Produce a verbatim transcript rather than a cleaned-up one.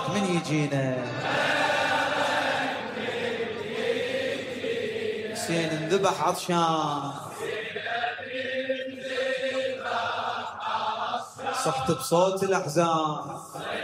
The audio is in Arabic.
خيرك من يجينا. حسين انذبح عطشان، صحت بصوت الأحزان.